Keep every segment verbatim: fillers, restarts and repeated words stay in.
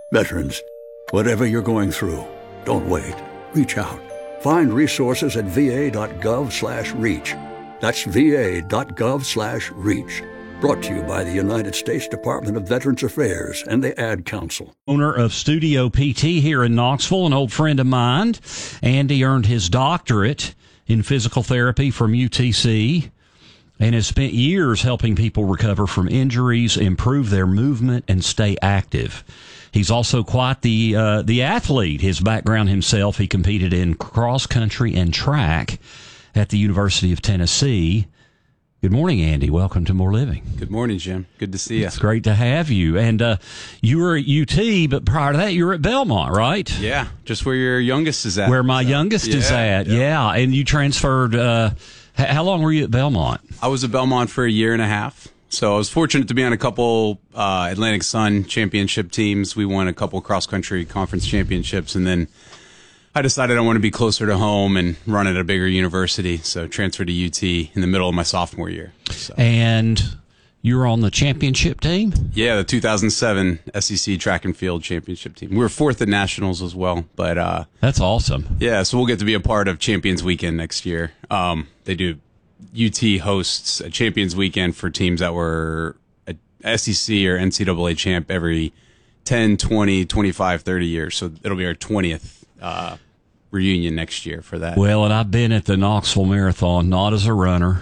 Veterans, whatever you're going through, don't wait. Reach out. Find resources at va.gov slash reach. That's va.gov slash reach. Brought to you by the United States Department of Veterans Affairs and the Ad Council. Owner of Studio P T here in Knoxville, an old friend of mine. Andy earned his doctorate in physical therapy from U T C and has spent years helping people recover from injuries, improve their movement, and stay active. He's also quite the uh, the athlete. His background himself, he competed in cross country and track at the University of Tennessee. Good morning, Andy. Welcome to More Living. Good morning, Jim. Good to see you. It's great to have you. And uh, you were at U T, but prior to that, you were at Belmont, right? Yeah, just where your youngest is at. Where my so, youngest yeah, is at, yeah. yeah. And you transferred, uh, h- how long were you at Belmont? I was at Belmont for a year and a half. So I was fortunate to be on a couple uh, Atlantic Sun championship teams. We won a couple cross-country conference championships, and then I decided I want to be closer to home and run at a bigger university, so transferred to U T in the middle of my sophomore year. So. And you were on the championship team? Yeah, the two thousand seven S E C track and field championship team. We were fourth at nationals as well. But uh, that's awesome. Yeah, so we'll get to be a part of Champions Weekend next year. Um, they do U T hosts a Champions Weekend for teams that were a S E C or N C double A champ every ten, twenty, twenty-five, thirty years. So it'll be our twentieth uh, reunion next year for that. Well, and I've been at the Knoxville Marathon, not as a runner.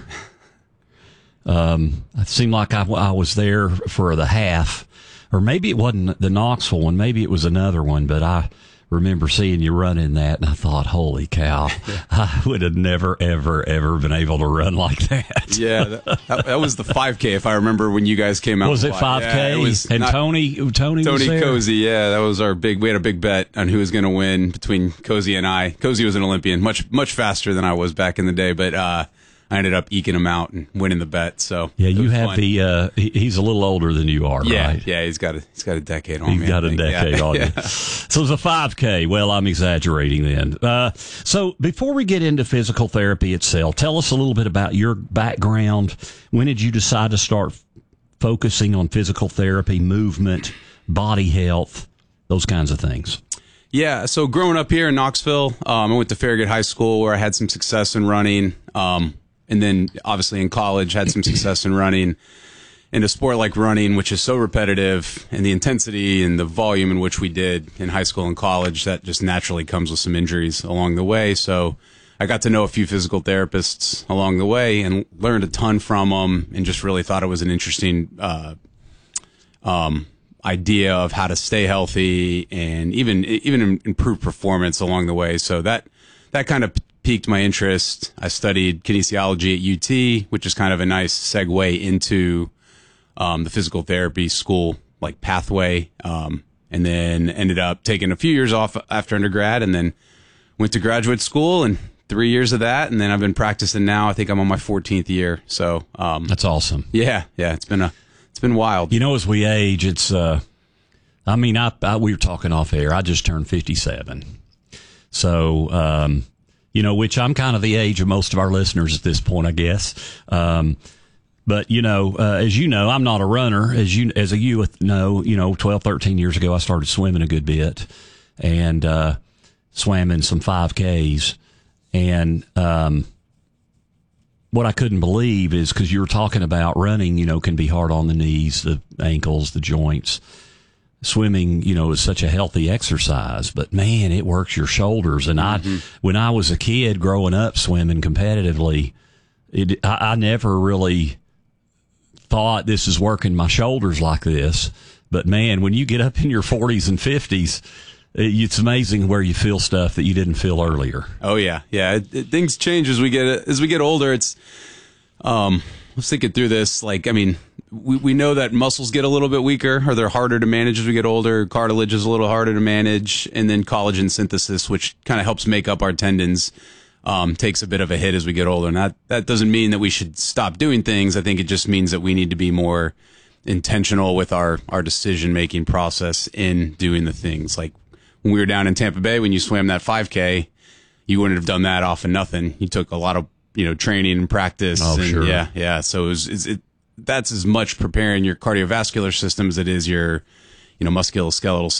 Um, it seemed like I, I was there for the half, or maybe it wasn't the Knoxville one, maybe it was another one, but I remember seeing you running that, and I thought, holy cow, I would have never, ever, ever been able to run like that. Yeah, that, that was the five K, if I remember when you guys came out. Was it five K? Yeah, it was and not, Tony, Tony, Tony was there? Cozy, yeah, that was our big, we had a big bet on who was going to win between Cozy and I. Cozy was an Olympian, much, much faster than I was back in the day, but, uh, I ended up eking him out and winning the bet. So yeah, you have fun. the. Uh, he, he's a little older than you are, yeah, right? Yeah, he's got a he's got a decade on he's me. He's got a decade yeah. on yeah. you. So it's a five K. Well, I'm exaggerating then. Uh, so before we get into physical therapy itself, tell us a little bit about your background. When did you decide to start focusing on physical therapy, movement, body health, those kinds of things? Yeah, so growing up here in Knoxville, um, I went to Farragut High School where I had some success in running. Um, And then obviously in college had some success in running. In a sport like running, which is so repetitive, and the intensity and the volume in which we did in high school and college, that just naturally comes with some injuries along the way. So I got to know a few physical therapists along the way and learned a ton from them, and just really thought it was an interesting uh, um, idea of how to stay healthy and even even improve performance along the way. So that that kind of piqued my interest. I studied kinesiology at U T, which is kind of a nice segue into um, the physical therapy school like pathway, um, and then ended up taking a few years off after undergrad, and then went to graduate school and three years of that, and then I've been practicing now. I think I'm on my fourteenth year. So um, that's awesome. Yeah, yeah, it's been a it's been wild. You know, as we age, it's. Uh, I mean, I, I we were talking off air. I just turned fifty-seven, so. Um, You know, which I'm kind of the age of most of our listeners at this point, I guess. Um, but, you know, uh, as you know, I'm not a runner. As you, as a you know, you know, twelve, thirteen years ago, I started swimming a good bit and uh, swam in some five Ks. And um, what I couldn't believe is because you were talking about running, you know, can be hard on the knees, the ankles, the joints. Swimming, you know, is such a healthy exercise, but man, it works your shoulders. And mm-hmm. I, when I was a kid growing up swimming competitively, it, I, I never really thought this is working my shoulders like this. But man, when you get up in your forties and fifties, it, it's amazing where you feel stuff that you didn't feel earlier. Oh yeah, yeah. It, it, things change as we get as we get older. It's um, I was thinking through this. Like, I mean. We we know that muscles get a little bit weaker, or they're harder to manage as we get older. Cartilage is a little harder to manage, and then collagen synthesis, which kind of helps make up our tendons, um, takes a bit of a hit as we get older. And that, that doesn't mean that we should stop doing things. I think it just means that we need to be more intentional with our, our decision-making process in doing the things. Like when we were down in Tampa Bay, when you swam that five K, you wouldn't have done that off of nothing. You took a lot of, you know, training and practice. Oh, and sure. Yeah, yeah. So it was, it's, it, that's as much preparing your cardiovascular system as it is your, you know, musculoskeletal